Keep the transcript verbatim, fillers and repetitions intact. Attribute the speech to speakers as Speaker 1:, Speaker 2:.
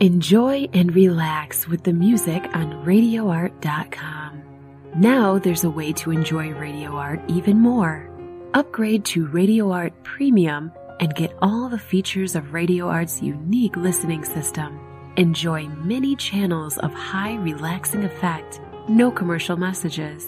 Speaker 1: Enjoy and relax with the music on radio art dot com. Now there's a way to enjoy Radio Art even more. Upgrade to Radio Art Premium and get all the features of Radio Art's unique listening system. Enjoy many channels of high relaxing effect, no commercial messages,